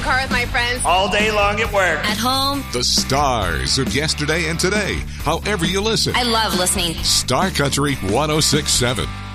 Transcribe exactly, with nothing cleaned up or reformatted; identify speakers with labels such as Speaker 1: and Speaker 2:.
Speaker 1: the car with my friends.
Speaker 2: All day long at work.
Speaker 3: At home.
Speaker 4: The stars of yesterday and today, however you listen.
Speaker 3: I love listening.
Speaker 4: Star Country one oh six point seven.